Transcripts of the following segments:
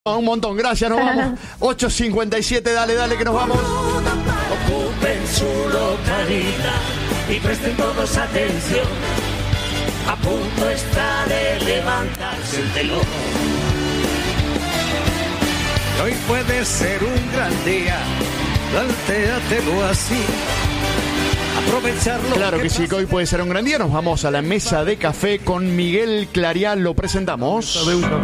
Un montón, gracias, nos vamos. 8:57, dale, que nos vamos. Ocupen su localidad y presten todos atención. A punto está de levantarse el telón. Hoy puede ser un gran día, plantéatelo así. Aprovecharlo. Claro que sí, que hoy puede ser un gran día. Nos vamos a la mesa de café con Miguel Clarial. Lo presentamos.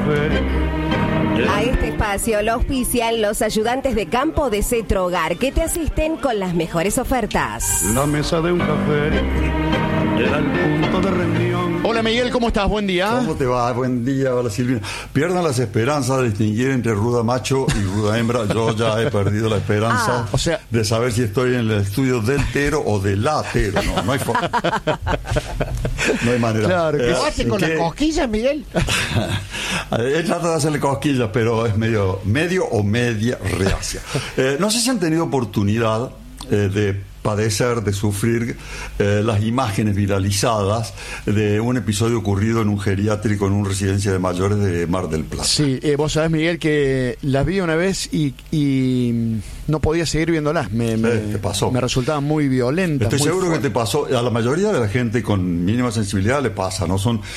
A este espacio lo auspician los ayudantes de campo de Cetro Hogar, que te asisten con las mejores ofertas. La mesa de un café era el punto de reunión. Hola Miguel, ¿cómo estás? Buen día. ¿Cómo te va? Buen día, hola Silvina. Pierdan las esperanzas de distinguir entre ruda macho y ruda hembra. Yo ya he perdido la esperanza o sea, de saber si estoy en el estudio del tero o de la tero. No hay forma. No hay manera. Claro, ¿qué hace con las cosquillas, Miguel? He tratado de hacerle cosquillas, pero es medio o media reacia. No sé si han tenido oportunidad de padecer, de sufrir las imágenes viralizadas de un episodio ocurrido en un geriátrico en una residencia de mayores de Mar del Plata. Sí, vos sabés, Miguel, que las vi una vez y no podía seguir viéndolas. ¿Te pasó? Me resultaban muy violentas. Estoy muy seguro fuertes. que te pasó. A la mayoría de la gente con mínima sensibilidad le pasa, ¿no? Son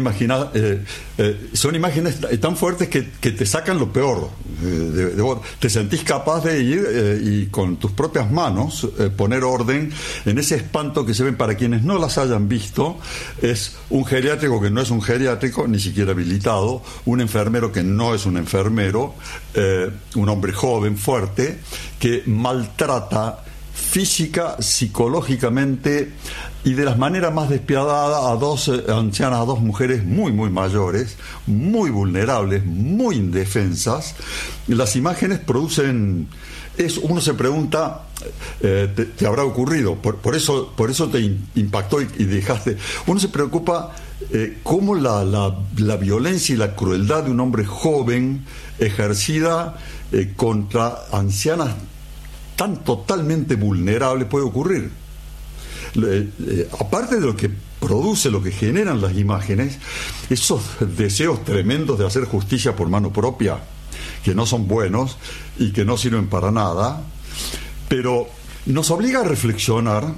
imágenes tan fuertes que te sacan lo peor de vos. Te sentís capaz de ir y con tus propias manos poner orden en ese espanto que se ven. Para quienes no las hayan visto, es un geriátrico que no es un geriátrico, ni siquiera habilitado, un enfermero que no es un enfermero, un hombre joven, fuerte, que maltrata física, psicológicamente y de las maneras más despiadadas a dos ancianas, a dos mujeres muy mayores, muy vulnerables, muy indefensas. Las imágenes producen... uno se pregunta, te habrá ocurrido, por eso te impactó y dejaste. Uno se preocupa cómo la violencia y la crueldad de un hombre joven ejercida contra ancianas tan totalmente vulnerables puede ocurrir. Aparte de lo que produce, lo que generan las imágenes, esos deseos tremendos de hacer justicia por mano propia, que no son buenos y que no sirven para nada, pero nos obliga a reflexionar,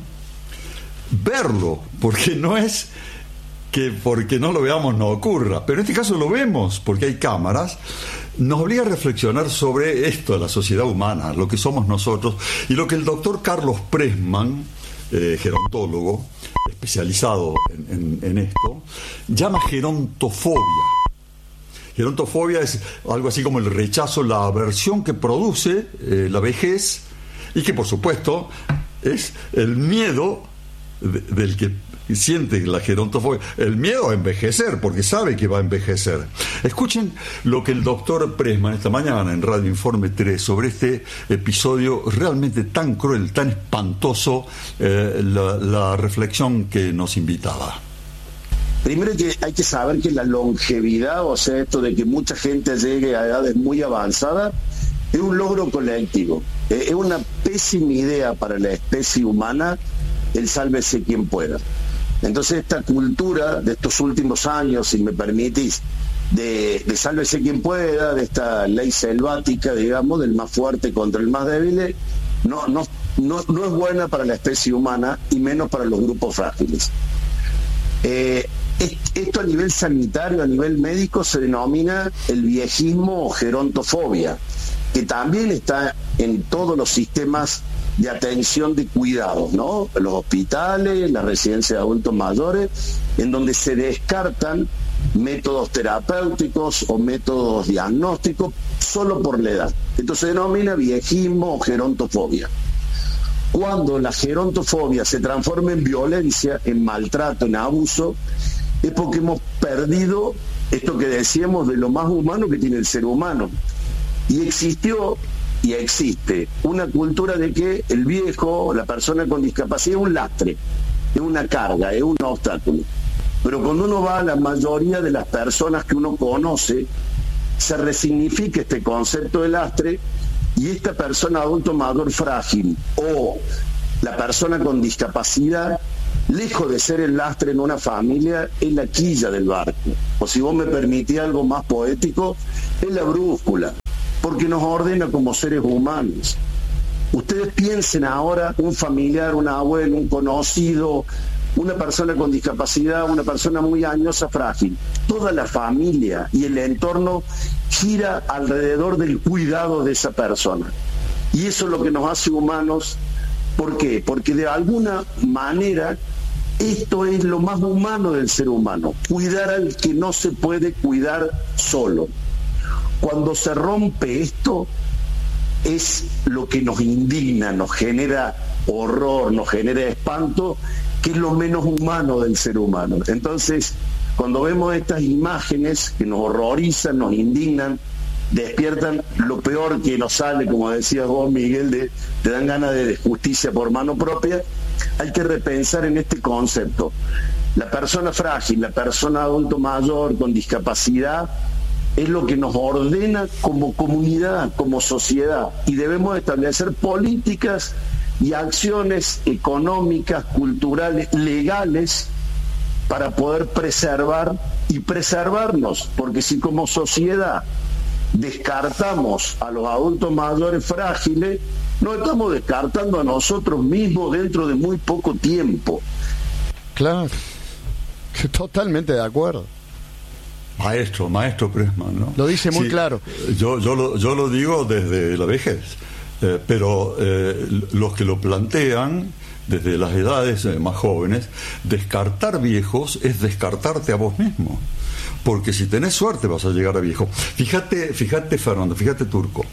verlo, porque no es que porque no lo veamos no ocurra, pero en este caso lo vemos porque hay cámaras. Nos obliga a reflexionar sobre esto, la sociedad humana, lo que somos nosotros, y lo que el doctor Carlos Pressman, gerontólogo especializado en esto, llama gerontofobia. Gerontofobia es algo así como el rechazo, la aversión que produce la vejez, y que por supuesto es el miedo del que siente la gerontofobia, el miedo a envejecer, porque sabe que va a envejecer. Escuchen lo que el doctor Pressman esta mañana en Radio Informe 3 sobre este episodio realmente tan cruel, tan espantoso, la reflexión que nos invitaba. Primero que hay que saber que la longevidad, o sea, esto de que mucha gente llegue a edades muy avanzadas, es un logro colectivo. Es una pésima idea para la especie humana el sálvese quien pueda. Entonces esta cultura de estos últimos años, si me permitís, de sálvese quien pueda, de esta ley selvática, digamos, del más fuerte contra el más débil, no es buena para la especie humana y menos para los grupos frágiles. Esto a nivel sanitario, a nivel médico, se denomina el viejismo o gerontofobia, que también está en todos los sistemas de atención de cuidados, ¿no? Los hospitales, las residencias de adultos mayores, en donde se descartan métodos terapéuticos o métodos diagnósticos solo por la edad. Esto se denomina viejismo o gerontofobia. Cuando la gerontofobia se transforma en violencia, en maltrato, en abuso, es porque hemos perdido esto que decíamos de lo más humano que tiene el ser humano. Y existió y existe una cultura de que el viejo, la persona con discapacidad, es un lastre, es una carga, es un obstáculo. Pero cuando uno va a la mayoría de las personas que uno conoce, se resignifica este concepto de lastre, y esta persona adulto mayor frágil o la persona con discapacidad lejos de ser el lastre en una familia, es la quilla del barco. O si vos me permitís algo más poético, es la brújula, porque nos ordena como seres humanos. Ustedes piensen ahora un familiar, un abuelo, un conocido, una persona con discapacidad, una persona muy añosa, frágil. Toda la familia y el entorno gira alrededor del cuidado de esa persona. Y eso es lo que nos hace humanos. ¿Por qué? Porque de alguna manera esto es lo más humano del ser humano, cuidar al que no se puede cuidar solo. Cuando se rompe esto, es lo que nos indigna, nos genera horror, nos genera espanto, que es lo menos humano del ser humano. Entonces, cuando vemos estas imágenes que nos horrorizan, nos indignan, despiertan lo peor que nos sale, como decías vos, Miguel, te dan ganas de justicia por mano propia, hay que repensar en este concepto. La persona frágil, la persona adulto mayor con discapacidad, es lo que nos ordena como comunidad, como sociedad, y debemos establecer políticas y acciones económicas, culturales, legales, para poder preservar y preservarnos, porque si como sociedad descartamos a los adultos mayores frágiles, nos estamos descartando a nosotros mismos dentro de muy poco tiempo. Claro, totalmente de acuerdo. Maestro Pressman, ¿no? Lo dice muy sí, claro. Yo lo digo desde la vejez, pero los que lo plantean desde las edades más jóvenes, descartar viejos es descartarte a vos mismo. Porque si tenés suerte vas a llegar a viejo. Fíjate Fernando, fíjate Turco.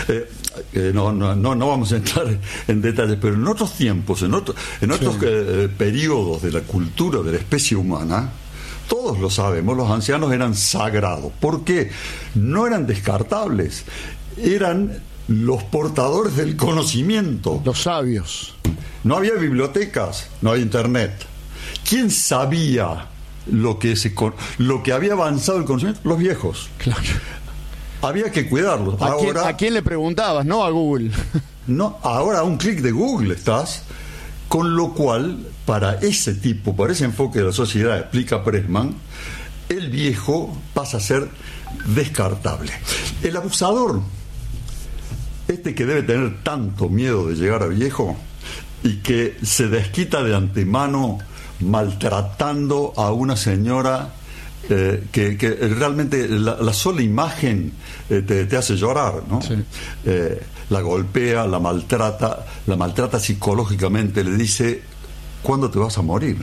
No vamos a entrar en detalles, pero en otros tiempos, en otros periodos de la cultura de la especie humana, todos lo sabemos, los ancianos eran sagrados. ¿Por qué? No eran descartables, eran los portadores del conocimiento. Los sabios. No había bibliotecas, no había internet. ¿Quién sabía lo que había avanzado el conocimiento? Los viejos. Claro. Había que cuidarlos. ¿A quién le preguntabas? No a Google. No, ahora a un clic de Google estás. Con lo cual, para ese enfoque de la sociedad, explica Pressman, el viejo pasa a ser descartable. El abusador, que debe tener tanto miedo de llegar a viejo y que se desquita de antemano maltratando a una señora que realmente la sola imagen te hace llorar, ¿no? Sí. La golpea, la maltrata psicológicamente, le dice: ¿cuándo te vas a morir?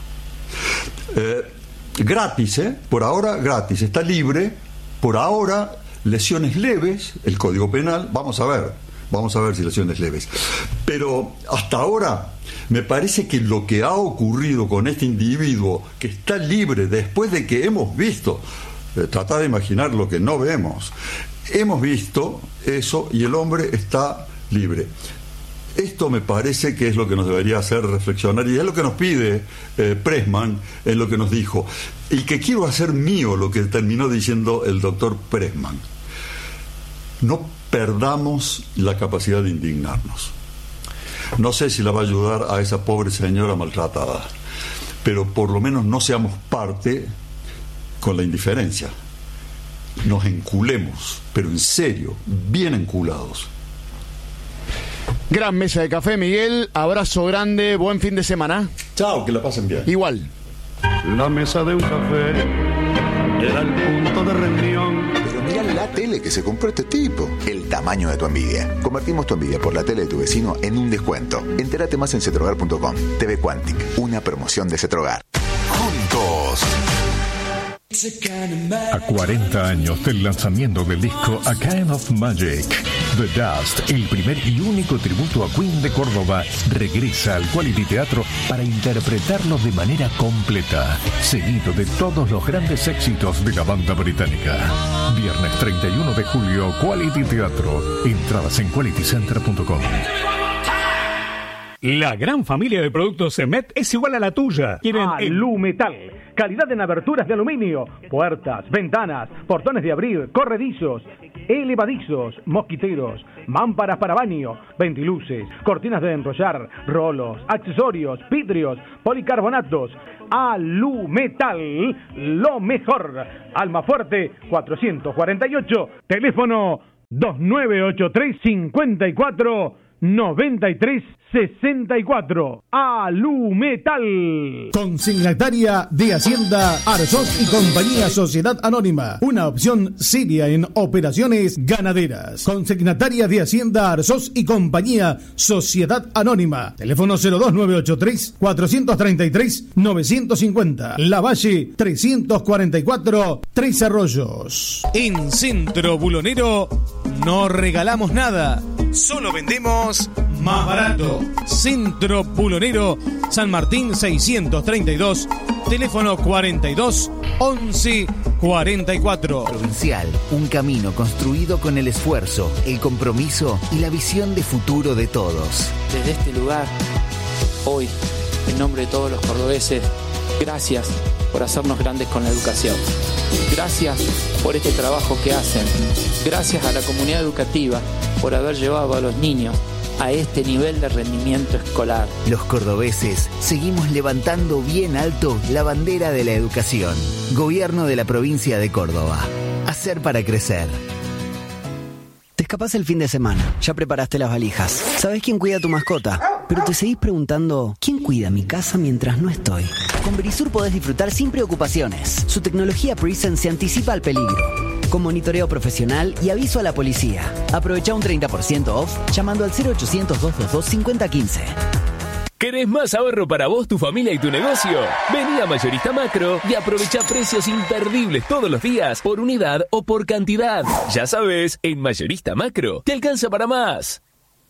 Gratis, por ahora gratis, está libre, por ahora lesiones leves, el Código Penal, vamos a ver si lesiones leves. Pero hasta ahora me parece que lo que ha ocurrido con este individuo que está libre después de que hemos visto, trata de imaginar lo que no vemos, hemos visto eso y el hombre está libre. Esto me parece que es lo que nos debería hacer reflexionar y es lo que nos pide Pressman en lo que nos dijo, y que quiero hacer mío lo que terminó diciendo el doctor Pressman. No perdamos la capacidad de indignarnos. No sé si la va a ayudar a esa pobre señora maltratada, pero por lo menos no seamos parte con la indiferencia. Nos enculemos, pero en serio, bien enculados. Gran mesa de café, Miguel. Abrazo grande, buen fin de semana. Chao, que la pasen bien. Igual. La mesa de un café era el punto de reunión. Pero mirá la tele que se compró este tipo. El tamaño de tu envidia. Convertimos tu envidia por la tele de tu vecino en un descuento. Entérate más en cetrogar.com. TV Quantic, una promoción de Cetrogar. Juntos. A 40 años del lanzamiento del disco A Kind of Magic, The Dust, el primer y único tributo a Queen de Córdoba, regresa al Quality Teatro para interpretarlo de manera completa, seguido de todos los grandes éxitos de la banda británica. Viernes 31 de julio, Quality Teatro. Entradas en qualitycenter.com. La gran familia de productos Semet es igual a la tuya. Quieren Alumetal. Calidad en aberturas de aluminio, puertas, ventanas, portones de abrir, corredizos, elevadizos, mosquiteros, mámparas para baño, ventiluces, cortinas de enrollar, rolos, accesorios, vidrios, policarbonatos. Alumetal, lo mejor. Almafuerte 448, teléfono 2983 54 9364. Alumetal. Consignataria de Hacienda Arzós y Compañía Sociedad Anónima. Una opción seria en operaciones ganaderas. Consignataria de Hacienda Arzós y Compañía Sociedad Anónima. Teléfono 02983 433 950. La Valle 344 Tres Arroyos. En Centro Bulonero no regalamos nada, solo vendemos más barato. Centro Bulonero, San Martín 632, teléfono 42 11 44. Provincial, un camino construido con el esfuerzo, el compromiso y la visión de futuro de todos. Desde este lugar, hoy, en nombre de todos los cordobeses, gracias por hacernos grandes con la educación. Gracias por este trabajo que hacen. Gracias a la comunidad educativa por haber llevado a los niños a este nivel de rendimiento escolar. Los cordobeses seguimos levantando bien alto la bandera de la educación. Gobierno de la provincia de Córdoba. Hacer para crecer. Te escapás el fin de semana, ya preparaste las valijas. ¿Sabés quién cuida a tu mascota? Pero te seguís preguntando, ¿quién cuida mi casa mientras no estoy? Con Verisur podés disfrutar sin preocupaciones. Su tecnología Presence se anticipa al peligro, con monitoreo profesional y aviso a la policía. Aprovecha un 30% off llamando al 0800-222-5015. ¿Querés más ahorro para vos, tu familia y tu negocio? Vení a Mayorista Macro y aprovecha precios imperdibles todos los días, por unidad o por cantidad. Ya sabes, en Mayorista Macro te alcanza para más.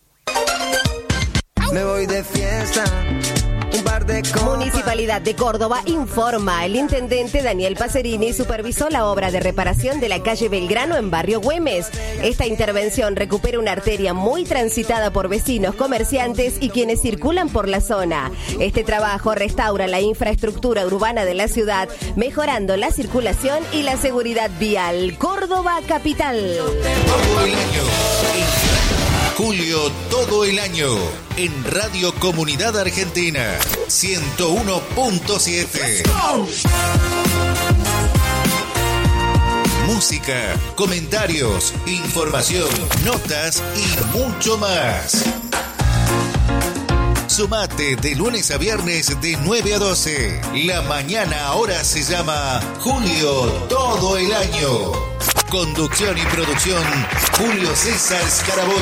Me voy de fiesta. Municipalidad de Córdoba informa. El intendente Daniel Pacerini supervisó la obra de reparación de la calle Belgrano en Barrio Güemes. Esta intervención recupera una arteria muy transitada por vecinos, comerciantes y quienes circulan por la zona. Este trabajo restaura la infraestructura urbana de la ciudad, mejorando la circulación y la seguridad vial. Córdoba capital. Todo el año. Julio todo el año en Radio Comunidad Argentina 101.7. Música, comentarios, información, notas y mucho más. Sumate de lunes a viernes de 9 a 12. La mañana ahora se llama Julio todo el año. Conducción y producción Julio César Scaraboni.